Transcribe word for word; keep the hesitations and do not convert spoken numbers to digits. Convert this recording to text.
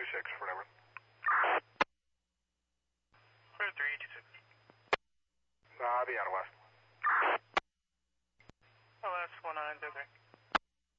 six, whatever. Clear three two six. Uh, I'll be out of west. L S one nine two three.